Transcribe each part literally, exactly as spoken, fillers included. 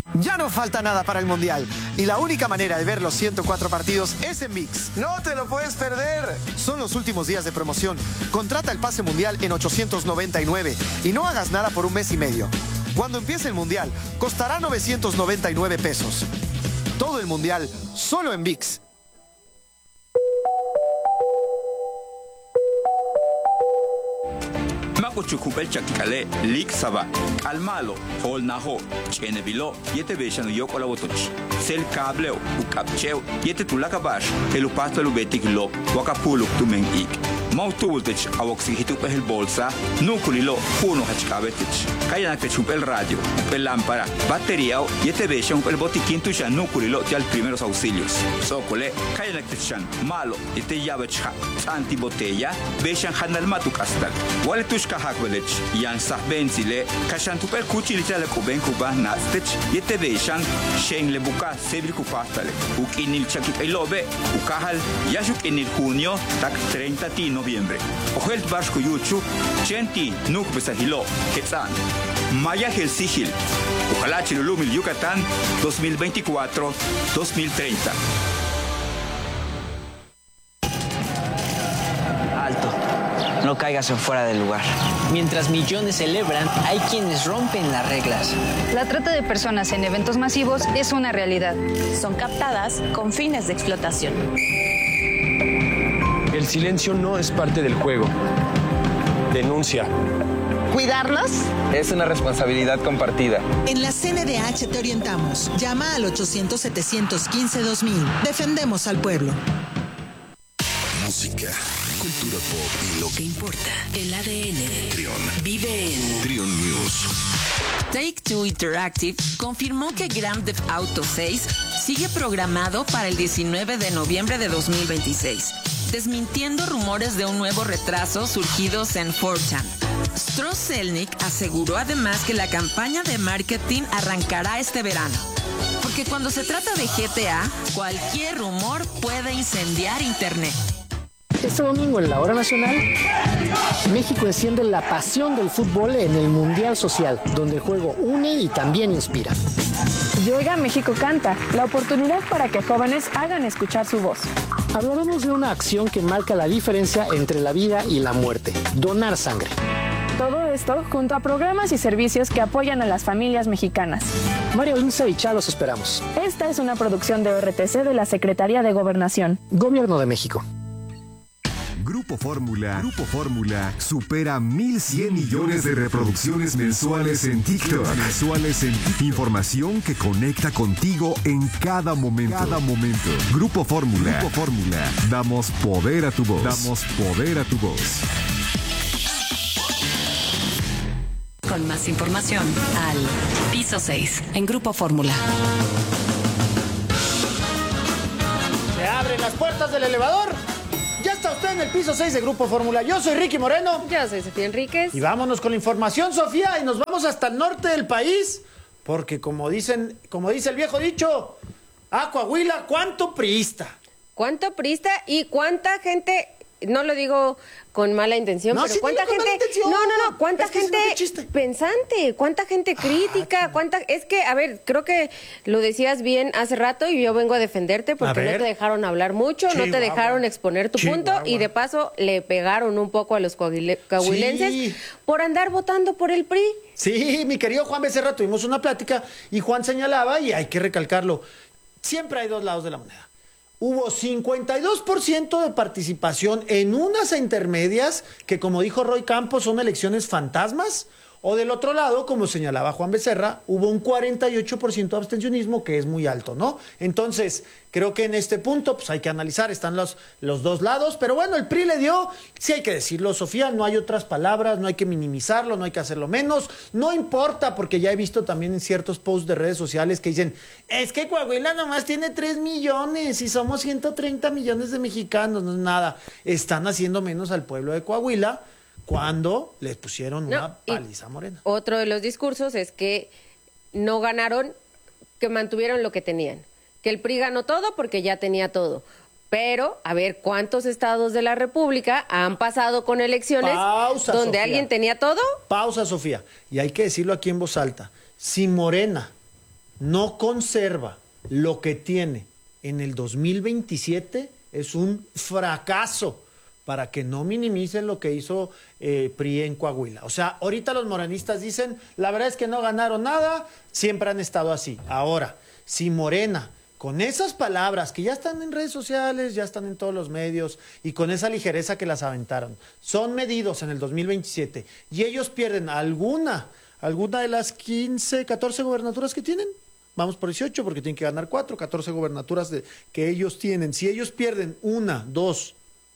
Ya no falta nada para el Mundial y la única manera de ver los ciento cuatro partidos es en ViX. ¡No te lo puedes perder! Son los últimos días de promoción. Contrata el pase Mundial en ochocientos noventa y nueve y no hagas nada por un mes y medio. Cuando empiece el Mundial, costará novecientos noventa y nueve pesos. Todo el Mundial, solo en ViX. Makuchukupel chakikale, lik saba, almalo, hol naho, chenebilo, yete beshano yoko la botoch, sel cableo, ukapcheo, yete tulakabash, el upasto lubetikilo, wakapuluk tumen ik. Mautubultech awoxihitupes el bolsa, nukulilo, uno hachkabetech. Kayanakech el radio, el lámpara, batería, yete beshan el botiquín tuya nukulilo te al primeros auxilios. Sokole, kayanakechan, malo, yete yabecha, antibotella, beshan hanal matukastal. Waletushka hakvelech, yan sahbenzile, kashantupel kuchilitale kuben kuba nastech, yete beshan, shen le buka, sebri kupastale, ukinil chakip elobe, ukahal, yashuk en el junio, tak treinta de noviembre. Ojelt Bashko Yuchu, Chenti, Nuk Besahilo, Quetzán, Maya Helsigil, Ojalá Chilulumil Yucatán, dos mil veinticuatro a dos mil treinta. Alto, no caigas en fuera del lugar. Mientras millones celebran, hay quienes rompen las reglas. La trata de personas en eventos masivos es una realidad. Son captadas con fines de explotación. El silencio no es parte del juego. Denuncia. ¿Cuidarlos? Es una responsabilidad compartida. En la C N D H te orientamos. Llama al ochocientos, setecientos quince, dos mil. Defendemos al pueblo. Música, cultura pop y lo que importa. El A D N de Trion vive en Trion News. Take-Two Interactive confirmó que Grand Theft Auto seis sigue programado para el diecinueve de noviembre de dos mil veintiséis, desmintiendo rumores de un nuevo retraso surgidos en cuatro chan. Stross Zelnick aseguró además que la campaña de marketing arrancará este verano, porque cuando se trata de G T A, cualquier rumor puede incendiar Internet. Este domingo en la Hora Nacional, México enciende la pasión del fútbol en el Mundial Social, donde el juego une y también inspira. Llega México Canta, la oportunidad para que jóvenes hagan escuchar su voz. Hablaremos de una acción que marca la diferencia entre la vida y la muerte: donar sangre. Todo esto junto a programas y servicios que apoyan a las familias mexicanas. Mario Lince y Chá los esperamos. Esta es una producción de O R T C de la Secretaría de Gobernación. Gobierno de México. Grupo Fórmula, Grupo Fórmula supera mil cien millones de reproducciones mensuales en TikTok. Mensuales en TikTok. Información que conecta contigo en cada momento. Cada momento. Grupo Fórmula. Grupo Fórmula. Damos poder a tu voz. Damos poder a tu voz. Con más información al piso seis en Grupo Fórmula. Se abren las puertas del elevador. Ya está usted en el piso seis de Grupo Fórmula. Yo soy Ricky Moreno. Yo soy Sofía Enríquez. Y vámonos con la información, Sofía, y nos vamos hasta el norte del país, porque como dicen, como dice el viejo dicho, a Coahuila, ¿cuánto priista? ¿Cuánto priista y cuánta gente? No lo digo con mala intención, no, pero sí, cuánta gente, no, no, no, cuánta es que gente pensante, cuánta gente crítica, ah, cuánta, es que, a ver, creo que lo decías bien hace rato y yo vengo a defenderte porque a no te dejaron hablar mucho, Chihuahua. No te dejaron exponer tu Chihuahua. punto y de paso le pegaron un poco a los coahuilenses sí. por andar votando por el P R I. Sí, mi querido Juan Becerra, tuvimos una plática y Juan señalaba, y hay que recalcarlo, siempre hay dos lados de la moneda. Hubo cincuenta y dos por ciento de participación en unas intermedias que, como dijo Roy Campos, son elecciones fantasmas. O del otro lado, como señalaba Juan Becerra, hubo un cuarenta y ocho por ciento de abstencionismo, que es muy alto, ¿no? Entonces, creo que en este punto pues hay que analizar, están los, los dos lados. Pero bueno, el P R I le dio, sí hay que decirlo, Sofía, no hay otras palabras, no hay que minimizarlo, no hay que hacerlo menos. No importa, porque ya he visto también en ciertos posts de redes sociales que dicen, es que Coahuila nomás tiene tres millones y somos ciento treinta millones de mexicanos. No es nada, están haciendo menos al pueblo de Coahuila cuando les pusieron una no, paliza morena. Otro de los discursos es que no ganaron, que mantuvieron lo que tenían. Que el P R I ganó todo porque ya tenía todo. Pero, a ver, ¿cuántos estados de la República han pasado con elecciones Pausa, donde Sofía. alguien tenía todo? Pausa, Sofía. Y hay que decirlo aquí en voz alta. Si Morena no conserva lo que tiene en el dos mil veintisiete, es un fracaso, para que no minimicen lo que hizo eh, P R I en Coahuila. O sea, ahorita los morenistas dicen, la verdad es que no ganaron nada, siempre han estado así. Ahora, si Morena, con esas palabras que ya están en redes sociales, ya están en todos los medios, y con esa ligereza que las aventaron, son medidos en el dos mil veintisiete, y ellos pierden alguna, alguna de las quince, catorce gobernaturas que tienen, vamos por dieciocho, porque tienen que ganar cuatro, catorce gobernaturas de, que ellos tienen. Si ellos pierden una, dos,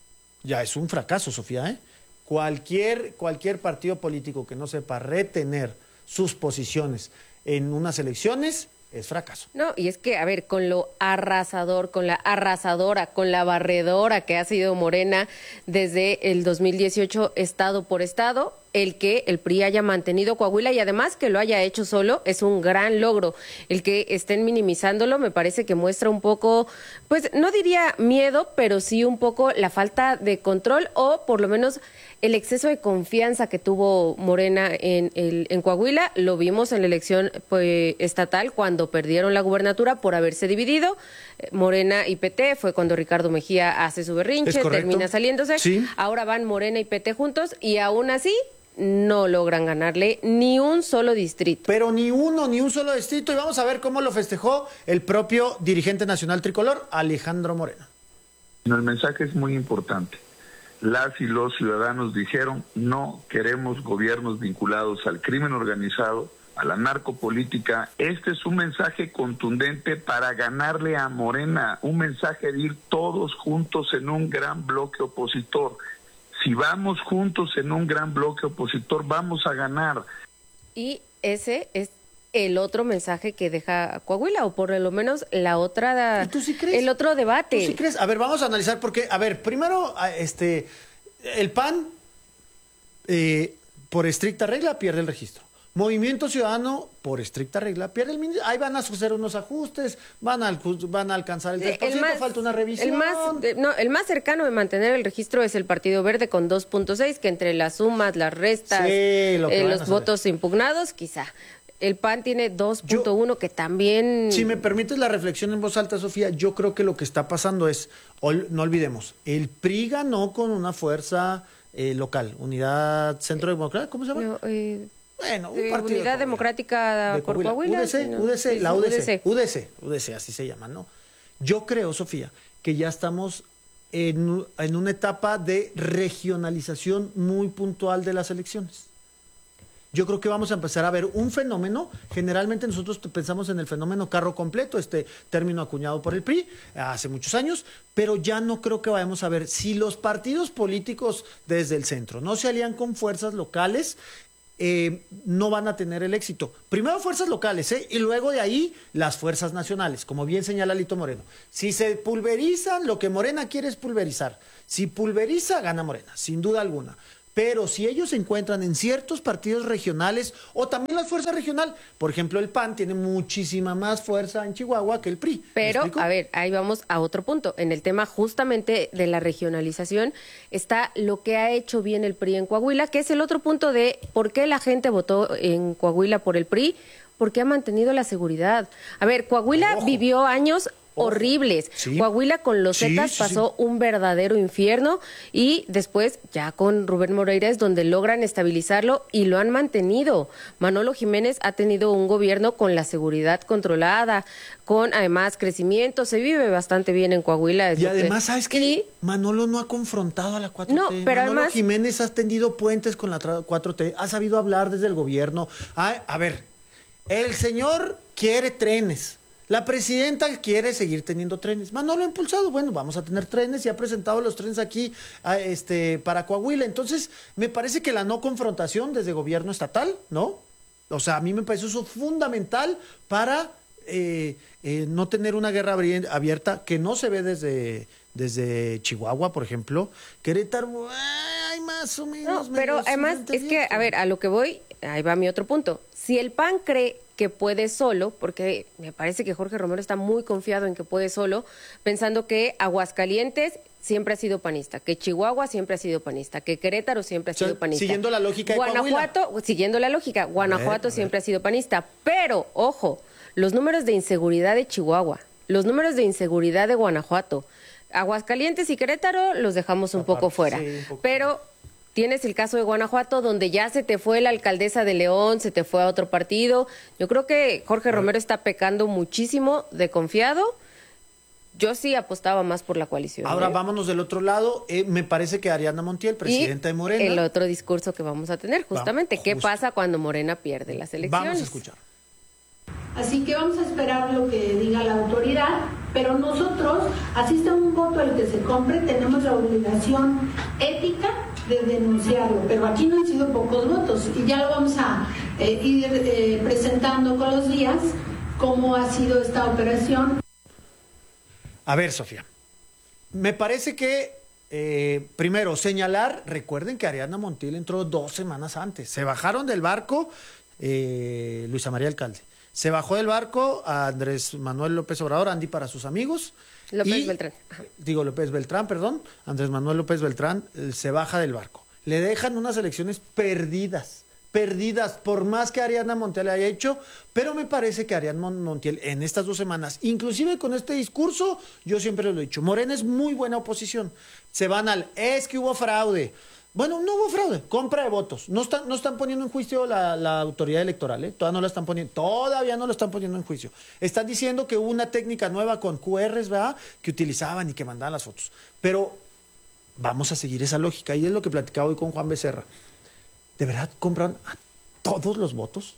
ya es un fracaso, Sofía, ¿eh? Cualquier, cualquier partido político que no sepa retener sus posiciones en unas elecciones es fracaso. No, y es que, a ver, con lo arrasador, con la arrasadora, con la barredora que ha sido Morena desde el dos mil dieciocho, estado por estado, el que el P R I haya mantenido Coahuila y además que lo haya hecho solo es un gran logro. El que estén minimizándolo me parece que muestra un poco, pues no diría miedo, pero sí un poco la falta de control o por lo menos el exceso de confianza que tuvo Morena en, el, en Coahuila. Lo vimos en la elección pues, estatal cuando perdieron la gubernatura por haberse dividido. Morena y P T, fue cuando Ricardo Mejía hace su berrinche, termina saliéndose. Sí. Ahora van Morena y P T juntos y aún así no logran ganarle ni un solo distrito. Pero ni uno, ni un solo distrito. Y vamos a ver cómo lo festejó el propio dirigente nacional tricolor, Alejandro Moreno. El mensaje es muy importante. Las y los ciudadanos dijeron, no queremos gobiernos vinculados al crimen organizado, a la narcopolítica. Este es un mensaje contundente para ganarle a Morena, un mensaje de ir todos juntos en un gran bloque opositor. Si vamos juntos en un gran bloque opositor, vamos a ganar. Y ese es el otro mensaje que deja Coahuila, o por lo menos la otra, ¿tú sí crees? El otro debate. ¿Tú sí crees? A ver, vamos a analizar porque, a ver, primero, este, el P A N, eh, por estricta regla, pierde el registro. Movimiento Ciudadano, por estricta regla, pierde el ministro. Ahí van a hacer unos ajustes, van a, van a alcanzar el tres por ciento, el más, falta una revisión. El más, no, el más cercano de mantener el registro es el Partido Verde con dos punto seis, que entre las sumas, las restas, sí, lo eh, los votos impugnados, quizá. El P A N tiene dos punto uno, que también... Si me permites la reflexión en voz alta, Sofía, yo creo que lo que está pasando es, no olvidemos, el P R I ganó con una fuerza eh, local, Unidad Centro Democrático, ¿cómo se llama? No, eh... Bueno, un de partido Unidad de Democrática de por Coahuila. Coahuila. U D C, no, U D C, sí, la U D C, U D C. U D C, U D C, así se llama, ¿no? Yo creo, Sofía, que ya estamos en, en una etapa de regionalización muy puntual de las elecciones. Yo creo que vamos a empezar a ver un fenómeno. Generalmente nosotros pensamos en el fenómeno carro completo, este término acuñado por el P R I hace muchos años, pero ya no creo que vayamos a ver si los partidos políticos desde el centro no se alían con fuerzas locales. Eh, no van a tener el éxito. Primero fuerzas locales, ¿eh? Y luego de ahí las fuerzas nacionales, como bien señala Lito Moreno. Si se pulverizan, lo que Morena quiere es pulverizar. Si pulveriza, gana Morena, sin duda alguna. Pero si ellos se encuentran en ciertos partidos regionales o también la fuerza regional, por ejemplo el P A N tiene muchísima más fuerza en Chihuahua que el P R I. Pero, a ver, ahí vamos a otro punto. En el tema justamente de la regionalización está lo que ha hecho bien el P R I en Coahuila, que es el otro punto de por qué la gente votó en Coahuila por el P R I, porque ha mantenido la seguridad. A ver, Coahuila Ojo. vivió años horribles. Sí. Coahuila con los Zetas sí, sí, pasó sí. un verdadero infierno y después ya con Rubén Moreira es donde logran estabilizarlo y lo han mantenido. Manolo Jiménez ha tenido un gobierno con la seguridad controlada, con además crecimiento, se vive bastante bien en Coahuila. Y además, ¿sabes qué? Y... Manolo no ha confrontado a la cuatro T. No, pero Manolo además... Jiménez ha tendido puentes con la cuatro T, ha sabido hablar desde el gobierno. Ah, a ver, el señor quiere trenes. La presidenta quiere seguir teniendo trenes. Manolo ha impulsado, bueno, vamos a tener trenes y ha presentado los trenes aquí a, este, para Coahuila. Entonces, me parece que la no confrontación desde gobierno estatal, ¿no? O sea, a mí me parece eso fundamental para eh, eh, no tener una guerra abierta que no se ve desde, desde Chihuahua, por ejemplo. Querétaro, ay, más o menos. No, pero además, es que, a ver, a lo que voy, ahí va mi otro punto. Si el P A N cree que puede solo, porque me parece que Jorge Romero está muy confiado en que puede solo, pensando que Aguascalientes siempre ha sido panista, que Chihuahua siempre ha sido panista, que Querétaro siempre ha sido o sea, panista. Siguiendo la lógica de Guanajuato, Coahuila. Siguiendo la lógica, Guanajuato a ver, a siempre ver. ha sido panista, pero, ojo, los números de inseguridad de Chihuahua, los números de inseguridad de Guanajuato, Aguascalientes y Querétaro los dejamos un Aparte, poco fuera, sí, un poco. Pero tienes el caso de Guanajuato, donde ya se te fue la alcaldesa de León, se te fue a otro partido. Yo creo que Jorge Romero está pecando muchísimo de confiado. Yo sí apostaba más por la coalición. Ahora ¿eh? vámonos del otro lado. Eh, me parece que Ariadna Montiel, presidenta y de Morena. El otro discurso que vamos a tener, justamente, vamos, ¿qué justo. pasa cuando Morena pierde las elecciones? Vamos a escuchar. Así que vamos a esperar lo que diga la autoridad, pero nosotros, así está un voto el que se compre, tenemos la obligación ética de denunciarlo, pero aquí no han sido pocos votos y ya lo vamos a eh, ir eh, presentando con los días cómo ha sido esta operación. A ver, Sofía, me parece que eh, primero señalar, recuerden que Ariadna Montiel entró dos semanas antes, se bajaron del barco eh, Luisa María Alcalde. Se bajó del barco a Andrés Manuel López Obrador, Andy para sus amigos. López y, Beltrán. Ajá. Digo López Beltrán, perdón. Andrés Manuel López Beltrán eh, se baja del barco. Le dejan unas elecciones perdidas, perdidas, por más que Ariadna Montiel haya hecho, pero me parece que Ariadna Montiel en estas dos semanas, inclusive con este discurso, yo siempre lo he dicho, Morena es muy buena oposición. Se van al, es que hubo fraude. Bueno, no hubo fraude, compra de votos. No están, no están poniendo en juicio la, la autoridad electoral, ¿eh? Todavía no la están poniendo, todavía no lo están poniendo en juicio. Están diciendo que hubo una técnica nueva con cu erres, ¿verdad? Que utilizaban y que mandaban las fotos. Pero vamos a seguir esa lógica, y es lo que platicaba hoy con Juan Becerra. ¿De verdad compran a todos los votos?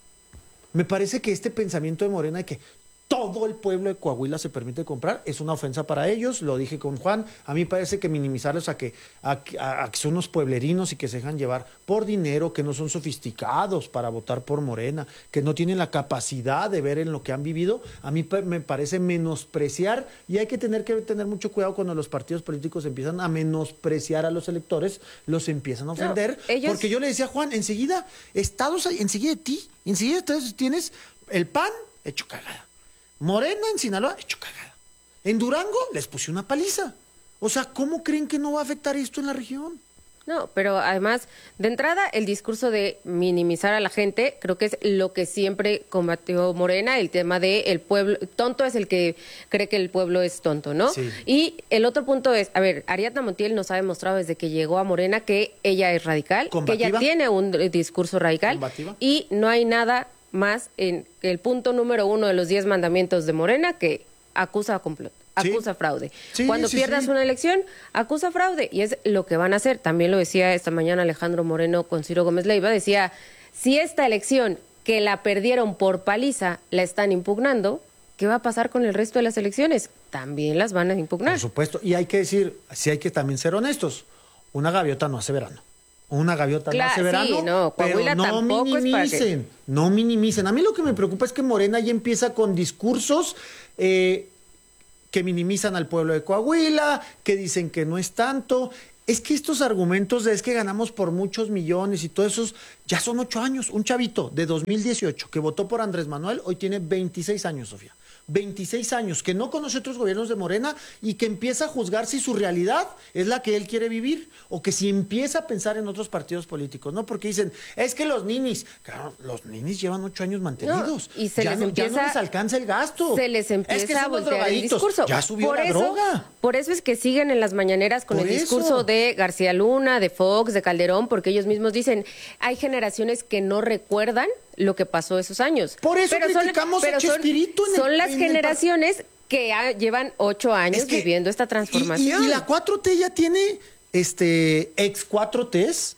Me parece que este pensamiento de Morena de que todo el pueblo de Coahuila se permite comprar es una ofensa para ellos, lo dije con Juan. A mí parece que minimizarlos a que, a, a, a que son unos pueblerinos y que se dejan llevar por dinero, que no son sofisticados para votar por Morena, que no tienen la capacidad de ver en lo que han vivido, a mí me parece menospreciar, y hay que tener que tener mucho cuidado cuando los partidos políticos empiezan a menospreciar a los electores, los empiezan a ofender, no, ellos... porque yo le decía a Juan, enseguida, estados, enseguida de ti, enseguida tienes el P A N hecho cagada. Morena en Sinaloa, hecho cagada. En Durango les puse una paliza. O sea, ¿cómo creen que no va a afectar esto en la región? No, pero además, de entrada, el discurso de minimizar a la gente, creo que es lo que siempre combatió Morena, el tema de el pueblo, tonto es el que cree que el pueblo es tonto, ¿no? Sí. Y el otro punto es, a ver, Ariadna Montiel nos ha demostrado desde que llegó a Morena que ella es radical, ¿combativa? Que ella tiene un discurso radical, ¿combativa? Y no hay nada más en el punto número uno de los diez mandamientos de Morena que acusa complot, acusa sí. fraude. Sí, Cuando sí, pierdas sí. una elección, acusa fraude, y es lo que van a hacer. También lo decía esta mañana Alejandro Moreno con Ciro Gómez Leiva, decía, si esta elección que la perdieron por paliza la están impugnando, ¿qué va a pasar con el resto de las elecciones? También las van a impugnar. Por supuesto, y hay que decir, sí hay que también ser honestos, una gaviota no hace verano. Una gaviota claro, no hace verano, sí, no, pero no minimicen, que... no minimicen. A mí lo que me preocupa es que Morena ya empieza con discursos eh, que minimizan al pueblo de Coahuila, que dicen que no es tanto. Es que estos argumentos de es que ganamos por muchos millones y todo eso, ya son ocho años. Un chavito de dos mil dieciocho que votó por Andrés Manuel, hoy tiene veintiséis años, Sofía. veintiséis años, que no conoce otros gobiernos de Morena y que empieza a juzgar si su realidad es la que él quiere vivir o que si empieza a pensar en otros partidos políticos, ¿no? Porque dicen, es que los ninis, claro, los ninis llevan ocho años mantenidos. No, y se ya, les no, empieza, ya no les alcanza el gasto. Se les empieza es que a voltear el discurso. Ya subió por la eso, droga. Por eso es que siguen en las mañaneras con por el discurso eso. de García Luna, de Fox, de Calderón, porque ellos mismos dicen, hay generaciones que no recuerdan lo que pasó esos años. Por eso pero criticamos son, pero a Chespirito. Son, en el, son las en generaciones el... que ya llevan ocho años es que, viviendo esta transformación. Y, y, y la cuatro T ya tiene este ex cuatro Ts,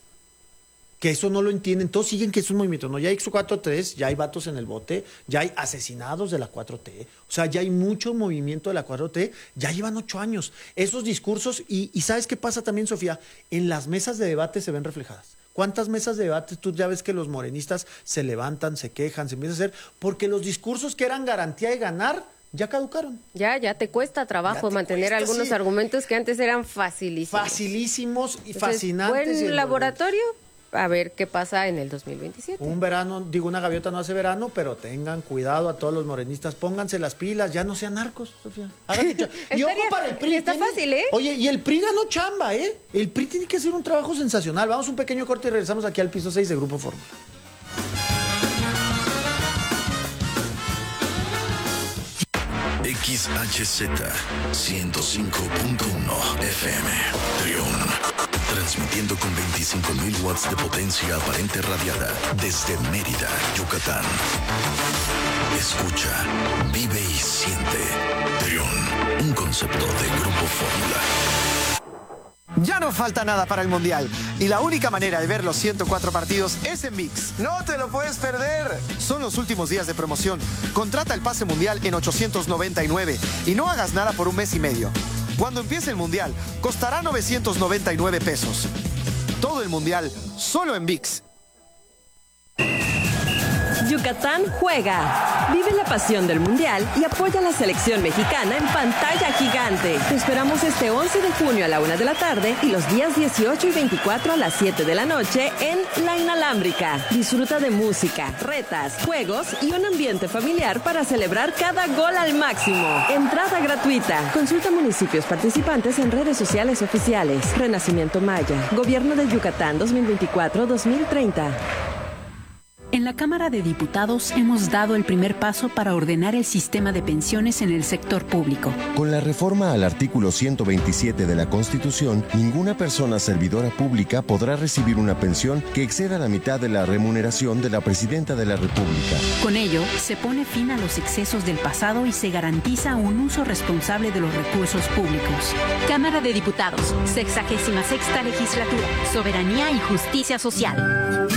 que eso no lo entienden. Todos siguen que es un movimiento. No, ya hay ex cuatro Ts, ya hay vatos en el bote, ya hay asesinados de la cuatro T. O sea, ya hay mucho movimiento de la cuatro T. Ya llevan ocho años. Esos discursos, y, y ¿sabes qué pasa también, Sofía? En las mesas de debate se ven reflejadas. ¿Cuántas mesas de debate tú ya ves que los morenistas se levantan, se quejan, se empiezan a hacer? Porque los discursos que eran garantía de ganar ya caducaron. Ya, ya te cuesta trabajo te mantener cuesta, algunos sí. argumentos que antes eran facilísimos. Facilísimos y Entonces, fascinantes. Buen laboratorio, a ver qué pasa en el dos mil veintisiete. Un verano, digo, una gaviota no hace verano, pero tengan cuidado a todos los morenistas, pónganse las pilas, ya no sean narcos, Sofía. Y ojo para el P R I. Está tiene, fácil, ¿eh? Oye, y el P R I ganó chamba, ¿eh? El P R I tiene que hacer un trabajo sensacional. Vamos a un pequeño corte y regresamos aquí al piso seis de Grupo Fórmula. X H Z ciento cinco punto uno F M. Trión. Transmitiendo con veinticinco mil watts de potencia aparente radiada desde Mérida, Yucatán. Escucha, vive y siente. Trión, un concepto de Grupo Fórmula. Ya no falta nada para el Mundial y la única manera de ver los ciento cuatro partidos es en ViX. No te lo puedes perder. Son los últimos días de promoción. Contrata el pase mundial en ochocientos noventa y nueve y no hagas nada por un mes y medio. Cuando empiece el Mundial, costará novecientos noventa y nueve pesos. Todo el Mundial, solo en ViX. Yucatán juega. Vive la pasión del Mundial y apoya a la selección mexicana en pantalla gigante. Te esperamos este once de junio a la una de la tarde y los días dieciocho y veinticuatro a las siete de la noche en La Inalámbrica. Disfruta de música, retas, juegos y un ambiente familiar para celebrar cada gol al máximo. Entrada gratuita. Consulta municipios participantes en redes sociales oficiales. Renacimiento Maya. Gobierno de Yucatán dos mil veinticuatro a dos mil treinta. En la Cámara de Diputados hemos dado el primer paso para ordenar el sistema de pensiones en el sector público. Con la reforma al artículo ciento veintisiete de la Constitución, ninguna persona servidora pública podrá recibir una pensión que exceda la mitad de la remuneración de la Presidenta de la República. Con ello, se pone fin a los excesos del pasado y se garantiza un uso responsable de los recursos públicos. Cámara de Diputados, sexagésima sexta legislatura, soberanía y justicia social.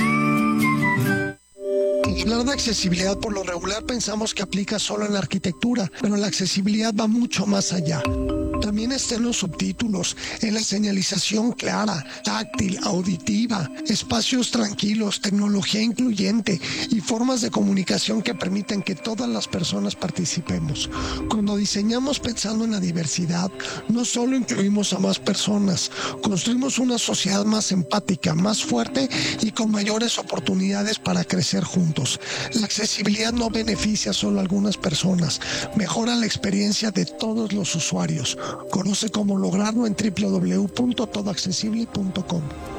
Hablar de accesibilidad por lo regular pensamos que aplica solo en la arquitectura, pero la accesibilidad va mucho más allá. También está en los subtítulos, en la señalización clara, táctil, auditiva, espacios tranquilos, tecnología incluyente y formas de comunicación que permiten que todas las personas participemos. Cuando diseñamos pensando en la diversidad, no solo incluimos a más personas, construimos una sociedad más empática, más fuerte y con mayores oportunidades para crecer juntos. La accesibilidad no beneficia solo a algunas personas, mejora la experiencia de todos los usuarios. Conoce cómo lograrlo en doble u doble u doble u punto todo accesible punto com.